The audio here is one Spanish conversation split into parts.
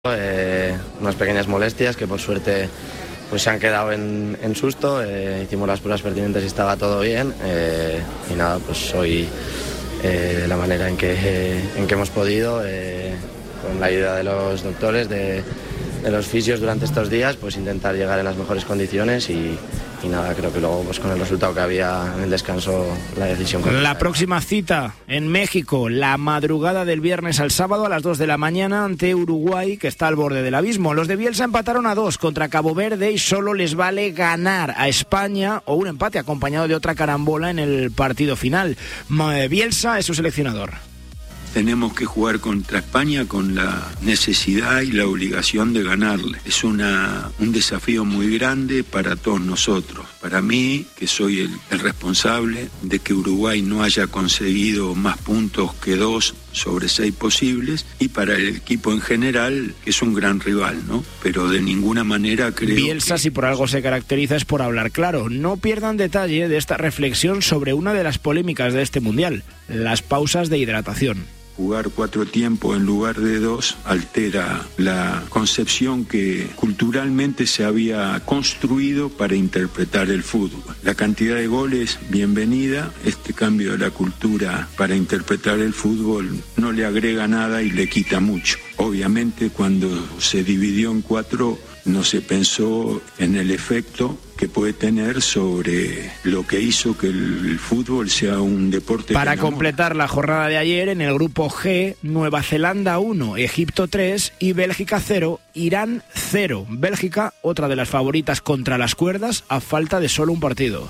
Unas pequeñas molestias que por suerte pues se han quedado en susto. Hicimos las pruebas pertinentes y estaba todo bien, y nada, pues hoy de la manera en que hemos podido, con la ayuda de los doctores, de los fisios durante estos días, pues intentar llegar en las mejores condiciones y nada, creo que luego pues con el resultado que había en el descanso, la decisión. La próxima cita en México, la madrugada del viernes al sábado a las 2 de la mañana ante Uruguay, que está al borde del abismo. Los de Bielsa empataron a 2 contra Cabo Verde y solo les vale ganar a España o un empate acompañado de otra carambola en el partido final. Bielsa es su seleccionador. Tenemos que jugar contra España con la necesidad y la obligación de ganarle. Es un desafío muy grande para todos nosotros. Para mí, que soy el responsable de que Uruguay no haya conseguido más puntos que 2 sobre 6 posibles, y para el equipo en general, que es un gran rival, ¿no? Pero de ninguna manera creo Bielsa, si por algo se caracteriza, es por hablar claro. No pierdan detalle de esta reflexión sobre una de las polémicas de este Mundial, las pausas de hidratación. Jugar 4 tiempos en lugar de 2 altera la concepción que culturalmente se había construido para interpretar el fútbol. La cantidad de goles, bienvenida. Este cambio de la cultura para interpretar el fútbol no le agrega nada y le quita mucho. Obviamente, cuando se dividió en 4, no se pensó en el efecto que puede tener sobre lo que hizo que el fútbol sea un deporte. Para completar la jornada de ayer, en el grupo G, Nueva Zelanda 1, Egipto 3 y Bélgica 0, Irán 0. Bélgica, otra de las favoritas contra las cuerdas, a falta de solo un partido.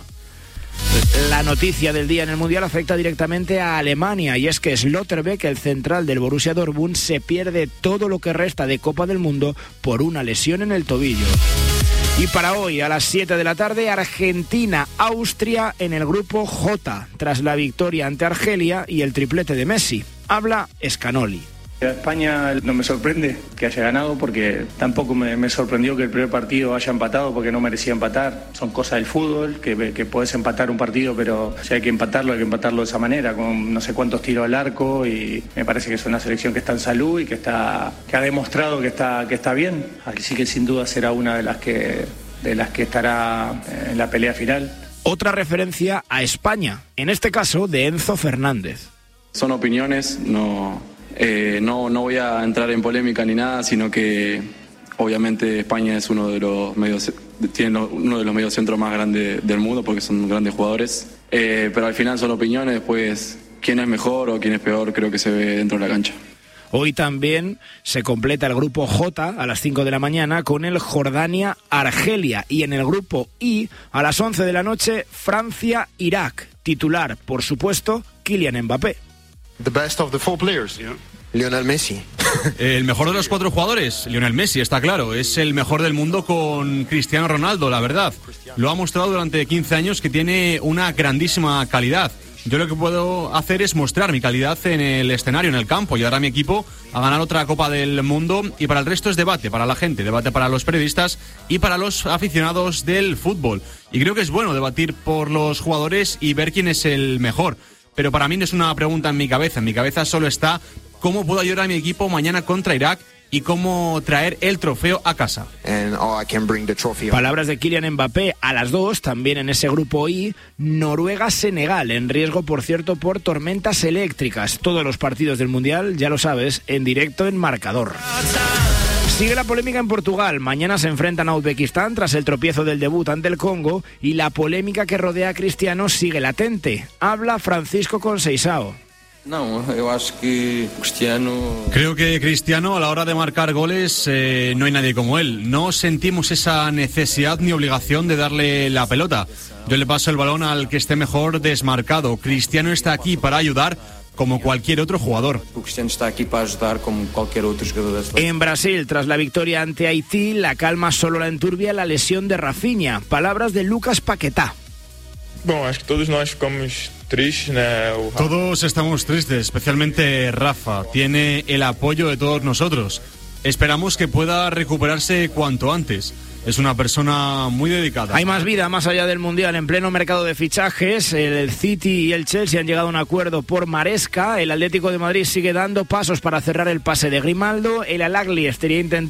La noticia del día en el Mundial afecta directamente a Alemania, y es que Schlotterbeck, el central del Borussia Dortmund, se pierde todo lo que resta de Copa del Mundo por una lesión en el tobillo. Y para hoy, a las 7 de la tarde, Argentina-Austria en el grupo J, tras la victoria ante Argelia y el triplete de Messi. Habla Scanoli. A España no me sorprende que haya ganado, porque tampoco me sorprendió que el primer partido haya empatado, porque no merecía empatar. Son cosas del fútbol, que puedes empatar un partido, pero si hay que empatarlo de esa manera, con no sé cuántos tiros al arco, y me parece que es una selección que está en salud y que ha demostrado que está bien. Así que sin duda será una de las que estará en la pelea final. Otra referencia a España, en este caso de Enzo Fernández. Son opiniones, no voy a entrar en polémica ni nada, sino que obviamente España es uno de los mediocentros más grandes del mundo, porque son grandes jugadores, pero al final son opiniones. Después quién es mejor o quién es peor creo que se ve dentro de la cancha. Hoy también se completa el grupo J a las 5 de la mañana con el Jordania-Argelia, y en el grupo I a las 11 de la noche Francia-Irak. Titular, por supuesto, Kylian Mbappé. The best of the 4 players. Yeah. Lionel Messi. El mejor de los 4 jugadores, Lionel Messi, está claro. Es el mejor del mundo con Cristiano Ronaldo, la verdad. Lo ha mostrado durante 15 años que tiene una grandísima calidad. Yo lo que puedo hacer es mostrar mi calidad en el escenario, en el campo, y ayudar a mi equipo a ganar otra Copa del Mundo. Y para el resto es debate para la gente, debate para los periodistas y para los aficionados del fútbol. Y creo que es bueno debatir por los jugadores y ver quién es el mejor. Pero para mí no es una pregunta en mi cabeza solo está cómo puedo ayudar a mi equipo mañana contra Irak y cómo traer el trofeo a casa. Palabras de Kylian Mbappé. A las 2, también en ese grupo I, Noruega-Senegal, en riesgo, por cierto, por tormentas eléctricas. Todos los partidos del Mundial, ya lo sabes, en directo en Marcador. Sigue la polémica en Portugal. Mañana se enfrentan a Uzbekistán tras el tropiezo del debut ante el Congo, y la polémica que rodea a Cristiano sigue latente. Habla Francisco Conceição. Creo que Cristiano, a la hora de marcar goles, no hay nadie como él. No sentimos esa necesidad ni obligación de darle la pelota. Yo le paso el balón al que esté mejor desmarcado. Cristiano está aquí para ayudar, como cualquier otro jugador. En Brasil, tras la victoria ante Haití, la calma solo la enturbia la lesión de Rafinha. Palabras de Lucas Paquetá. Todos estamos tristes, especialmente Rafa. Tiene el apoyo de todos nosotros. Esperamos que pueda recuperarse cuanto antes. es una persona muy dedicada. Hay más vida más allá del Mundial. En pleno mercado de fichajes, el City y el Chelsea han llegado a un acuerdo por Maresca. El Atlético de Madrid sigue dando pasos para cerrar el pase de Grimaldo. El Al-Ahly estaría intentando